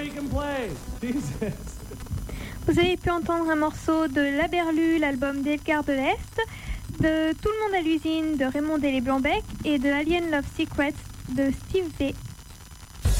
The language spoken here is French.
you can play. Jesus. Vous avez pu entendre un morceau de La Berlue, l'album d'Edgar de l'Est, de Tout le monde à l'usine de Raymond et les Blancs-Bec et de Alien Love Secrets de Steve V.